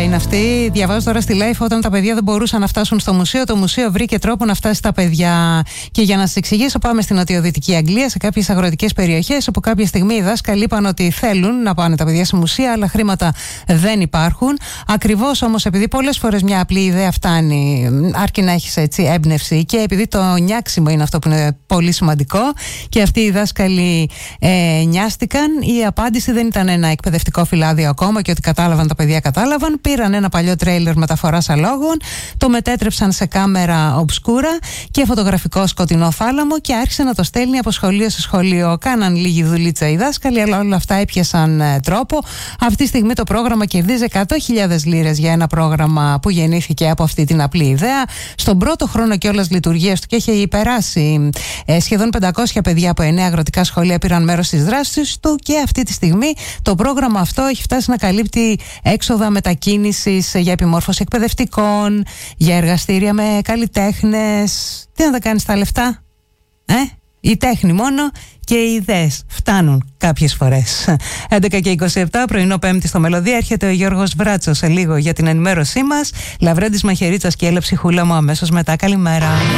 είναι αυτή. Διαβάζω τώρα στη Life, όταν τα παιδιά δεν μπορούσαν να φτάσουν στο μουσείο, το μουσείο βρήκε τρόπο να φτάσει στα παιδιά. Και για να σας εξηγήσω, πάμε στην νοτιοδυτική Αγγλία, σε κάποιες αγροτικές περιοχές, όπου κάποια στιγμή οι δάσκαλοι είπαν ότι θέλουν να πάνε τα παιδιά σε μουσεία, αλλά χρήματα δεν υπάρχουν. Ακριβώς όμως επειδή πολλές φορές μια απλή ιδέα φτάνει, αρκεί να έχεις έτσι έμπνευση, και επειδή το νιάξιμο είναι αυτό που είναι πολύ σημαντικό, και αυτοί οι δάσκαλοι νοιάστηκαν. Η απάντηση δεν ήταν ένα εκπαιδευτικό φυλάδιο ακόμα και ότι κατάλαβαν τα παιδιά, κατάλαβαν. Πήραν ένα παλιό τρέιλερ μεταφοράς αλόγων, το μετέτρεψαν σε κάμερα ομπσκούρα και φωτογραφικό σκοτεινό θάλαμο και άρχισε να το στέλνει από σχολείο σε σχολείο. Κάναν λίγη δουλίτσα οι δάσκαλοι, αλλά όλα αυτά έπιασαν τρόπο. Αυτή τη στιγμή το πρόγραμμα κερδίζει 100.000 λίρες για ένα πρόγραμμα που γεννήθηκε από αυτή την απλή ιδέα. Στον πρώτο χρόνο κιόλας λειτουργίας του, και έχει περάσει σχεδόν 500 παιδιά από 9 αγροτικά σχολεία πήραν μέρος στις δράσεις του, και αυτή τη στιγμή το πρόγραμμα αυτό έχει φτάσει να καλύπτει έξοδα μετακίνησης για επιμόρφωση εκπαιδευτικών, για εργαστήρια με καλλιτέχνες. Τι να τα κάνεις τα λεφτά, η τέχνη μόνο και οι ιδέες φτάνουν κάποιες φορές. 11 και 27, πρωινό Πέμπτη στο Μελωδία. Έρχεται ο Γιώργος Βράτσος σε λίγο για την ενημέρωσή μας. Λαβρέντης Μαχαιρίτσας και Έλεψη Χούλα μου αμέσως μετά. Καλημέρα.